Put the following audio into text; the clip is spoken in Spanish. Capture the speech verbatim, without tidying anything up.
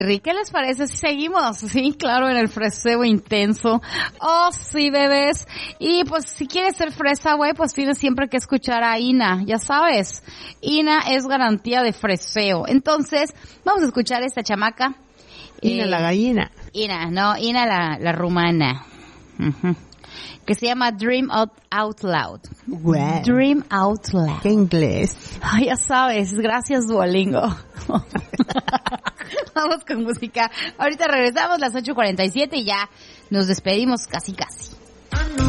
¿Qué les parece si seguimos? Sí, claro, en el freseo intenso. Oh, sí, bebés. Y pues si quieres ser fresa, güey, pues tienes siempre que escuchar a Ina, ya sabes. Ina es garantía de freseo. Entonces, vamos a escuchar a esta chamaca. Ina eh, la gallina. Ina, no, Ina la, la rumana. Uh-huh. Que se llama Dream Out, Out Loud. Wow. Dream Out Loud. ¿Qué inglés? Ay, ya sabes, gracias Duolingo. Vamos con música. Ahorita regresamos las ocho cuarenta y siete y ya nos despedimos casi casi.